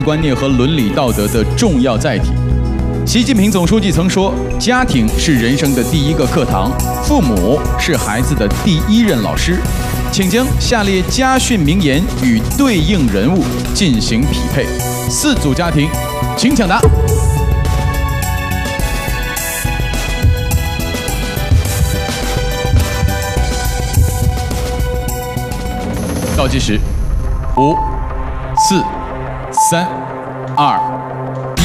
观念和伦理道德的重要载体。习近平总书记曾说，家庭是人生的第一个课堂，父母是孩子的第一任老师。请将下列家训名言与对应人物进行匹配。4组家庭，请抢答。倒计时，5、4、3、2、1。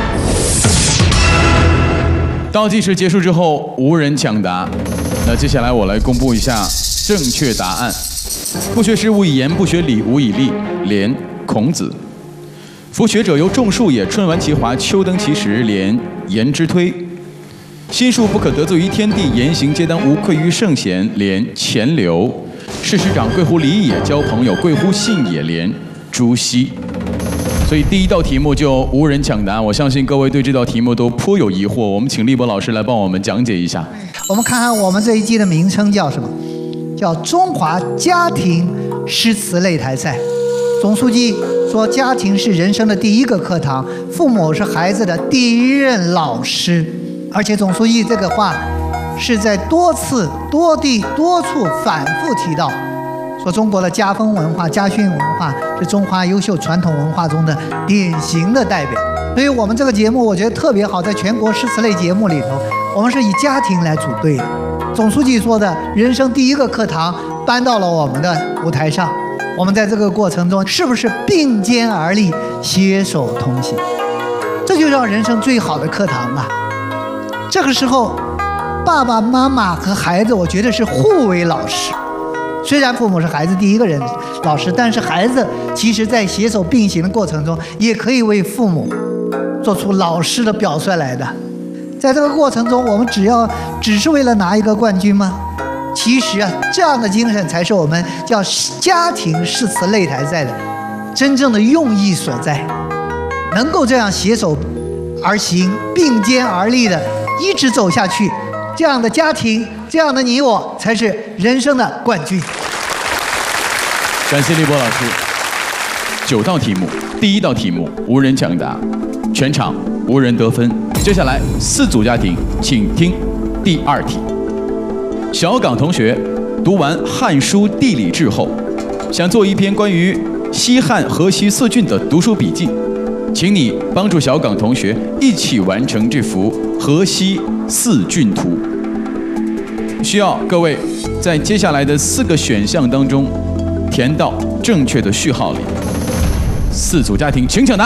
倒计时结束之后，无人抢答。那接下来我来公布一下正确答案。不学诗无以言，不学礼无以立。连孔子。夫学者由种树也，春完其华，秋登其实。连颜之推。心术不可得罪于天地，言行皆当无愧于圣贤。连钱流。事师长贵乎礼也，交朋友贵乎信也。连朱熹。所以第一道题目就无人抢答，我相信各位对这道题目都颇有疑惑。我们请立博老师来帮我们讲解一下。 我们看看我们这一季的名称叫什么？叫中华家庭诗词擂台赛。总书记说，家庭是人生的第一个课堂，父母是孩子的第一任老师。而且总书记这个话是在多次、多地、多处反复提到，说中国的家风文化、家训文化是中华优秀传统文化中的典型的代表。所以我们这个节目我觉得特别好，在全国诗词类节目里头，我们是以家庭来组队的。总书记说的人生第一个课堂搬到了我们的舞台上，我们在这个过程中是不是并肩而立，携手同行？这就叫人生最好的课堂吧。这个时候，爸爸妈妈和孩子，我觉得是互为老师。虽然父母是孩子第一个人老师，但是孩子其实在携手并行的过程中，也可以为父母做出老师的表率来的。在这个过程中，我们只是为了拿一个冠军吗？其实啊，这样的精神才是我们叫家庭诗词擂台赛的真正的用意所在。能够这样携手而行，并肩而立的一直走下去，这样的家庭，这样的你我，才是人生的冠军。 感谢立博老师。9道题目，第一道题目无人抢答，全场无人得分。接下来4组家庭，请听第2题。小岗同学读完《汉书·地理志》后，想做一篇关于西汉河西4郡的读书笔记，请你帮助小岗同学一起完成这幅河西4郡图。需要各位在接下来的4个选项当中填到正确的序号里。4组家庭，请抢答。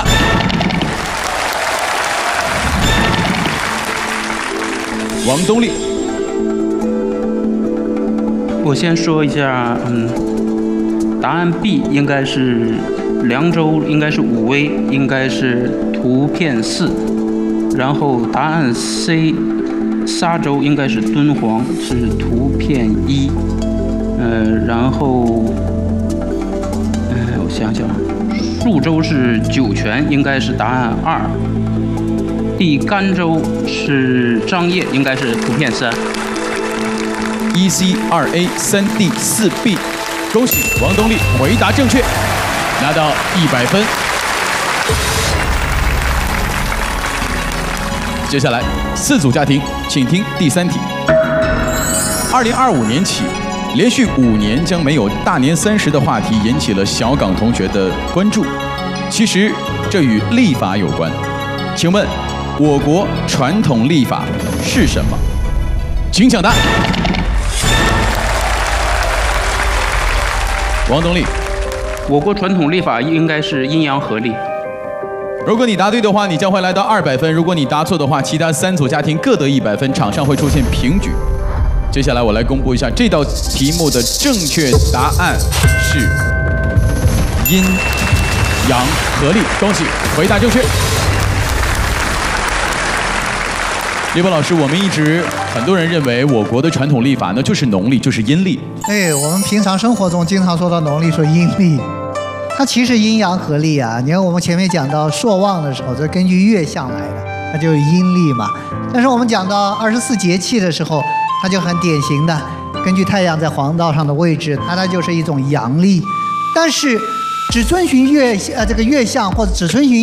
王东立。 我先说一下，答案 B 应该是凉州，应该是武威，应该是图片4。然后答案 C 沙州应该是敦煌，是图片1。然后我想想，肃州是酒泉，应该是答案2。第甘州是张掖，应该是图片3。 1C 2A 3D 4B， 恭喜王东立回答正确，拿到100分。接下来4组家庭，请听第3题。2025年起，连续5年将没有大年30的话题引起了小岗同学的关注。其实这与历法有关，请问我国传统历法是什么？请抢答。王东立。 我国传统历法应该是阴阳合历。 如果你答对的话，你将会来到200分；如果你答错的话，其他3组家庭各得100分，场上会出现平局。接下来我来公布一下这道题目的正确答案是阴阳合历，恭喜回答正确。立博老师，我们很多人认为我国的传统历法呢就是农历，就是阴历。 我们平常生活中经常说到农历，说阴历，它其实阴阳合历啊。你看我们前面讲到朔望的时候，这根据月相来的，它就是阴历嘛。但是我们讲到24节气的时候，它就很典型的根据太阳在黄道上的位置，它就是一种阳历。但是只遵循这个月相或者只遵循